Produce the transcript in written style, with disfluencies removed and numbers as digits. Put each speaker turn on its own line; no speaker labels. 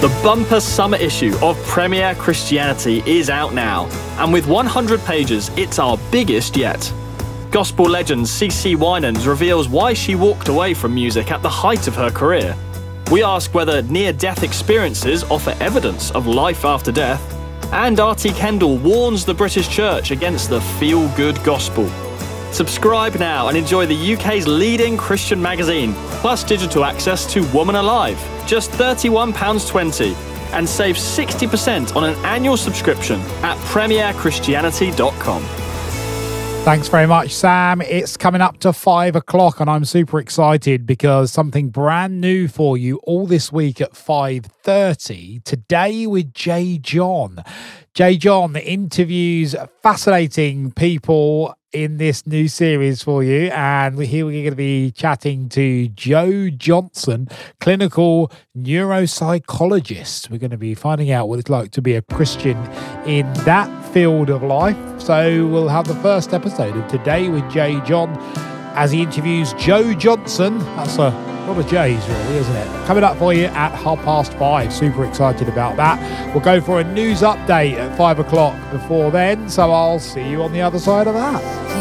The bumper summer issue of Premier Christianity is out now, and with 100 pages, it's our biggest yet. Gospel legend CeCe Winans reveals why she walked away from music at the height of her career. We ask whether near-death experiences offer evidence of life after death, and R.T. Kendall warns the British Church against the feel-good gospel. Subscribe now and enjoy the UK's leading Christian magazine, plus digital access to Woman Alive, just £31.20, and save 60% on an annual subscription at premierchristianity.com.
Thanks very much, Sam. It's coming up to 5 o'clock and I'm super excited because something brand new for you all this week at 5:30. Today with J. John. J. John interviews fascinating people in this new series for you, and here we're going to be chatting to Joe Johnson, clinical neuropsychologist. We're going to be finding out what it's like to be a Christian in that field of life. So we'll have the first episode of Today with J. John as he interviews Joe Johnson. That's a lot of J's really, isn't it? Coming up for you at 5:30. Super excited about that. We'll go for a news update at 5 o'clock before then, so I'll see you on the other side of that.